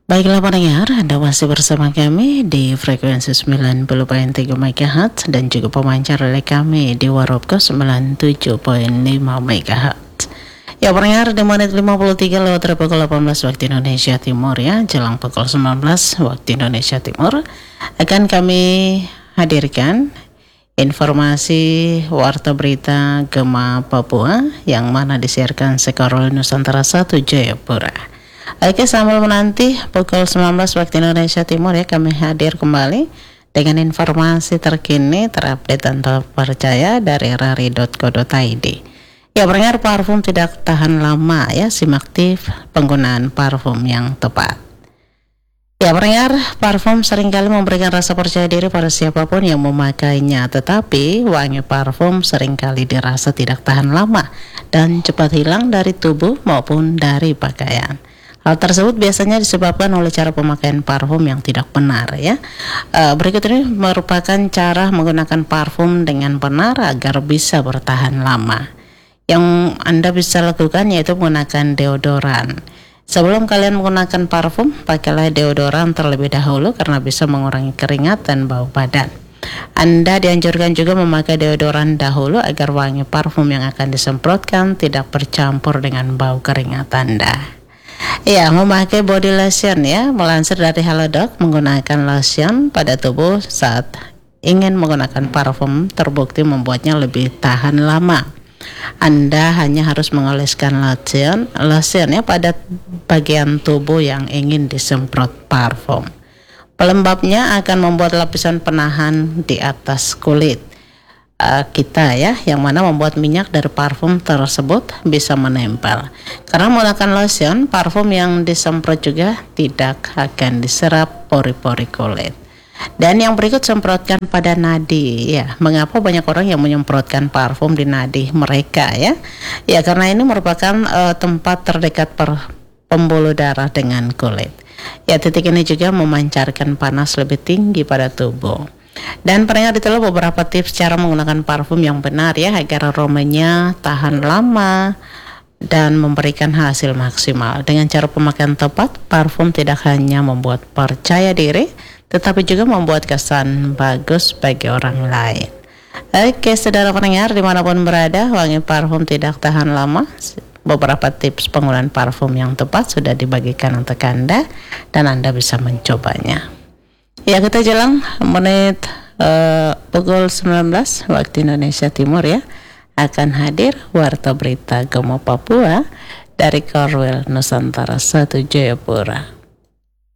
Baiklah pendengar, Anda masih bersama kami di frekuensi 90.3 MHz dan juga pemancar oleh kami di Warobko 97.5 MHz. Ya pendengar, di menit 53 lewat pukul 18 waktu Indonesia Timur ya, jelang pukul 19 waktu Indonesia Timur, akan kami hadirkan informasi warta berita Gema Papua yang mana disiarkan Sekarol Nusantara 1 Jayapura. Oke, sambil menanti pukul 19 waktu Indonesia Timur ya, kami hadir kembali dengan informasi terkini, terupdate dan terpercaya dari rari.co.id. Ya, pendengar, parfum tidak tahan lama ya, simak tips penggunaan parfum yang tepat. Ya, pendengar, parfum seringkali memberikan rasa percaya diri pada siapapun yang memakainya, tetapi wangi parfum seringkali dirasa tidak tahan lama dan cepat hilang dari tubuh maupun dari pakaian. Hal tersebut biasanya disebabkan oleh cara pemakaian parfum yang tidak benar ya. Berikut ini merupakan cara menggunakan parfum dengan benar agar bisa bertahan lama. Yang Anda bisa lakukan yaitu menggunakan deodoran. Sebelum kalian menggunakan parfum, pakailah deodoran terlebih dahulu karena bisa mengurangi keringat dan bau badan. Anda dianjurkan juga memakai deodoran dahulu agar wangi parfum yang akan disemprotkan tidak bercampur dengan bau keringat Anda. Ya, memakai body lotion ya. Melansir dari Halodoc, menggunakan lotion pada tubuh saat ingin menggunakan parfum terbukti membuatnya lebih tahan lama. Anda hanya harus mengoleskan lotion ya pada bagian tubuh yang ingin disemprot parfum. Pelembabnya akan membuat lapisan penahan di atas kulit kita ya, yang mana membuat minyak dari parfum tersebut bisa menempel. Karena menggunakan lotion, parfum yang disemprot juga tidak akan diserap pori-pori kulit. Dan yang berikut, semprotkan pada nadi ya. Mengapa banyak orang yang menyemprotkan parfum di nadi mereka ya? Ya, karena ini merupakan tempat terdekat pembuluh darah dengan kulit. Ya, titik ini juga memancarkan panas lebih tinggi pada tubuh. Dan pernah ditelah beberapa tips cara menggunakan parfum yang benar ya, agar aromanya tahan lama dan memberikan hasil maksimal. Dengan cara pemakaian tepat, parfum tidak hanya membuat percaya diri, tetapi juga membuat kesan bagus bagi orang lain. Oke, saudara pendengar dimanapun berada, wangi parfum tidak tahan lama. Beberapa tips penggunaan parfum yang tepat sudah dibagikan untuk Anda dan Anda bisa mencobanya. Ya, kita jelang menit pukul 19 waktu Indonesia Timur ya, akan hadir warta berita Gema Papua dari Korwil Nusantara 1 Jayapura.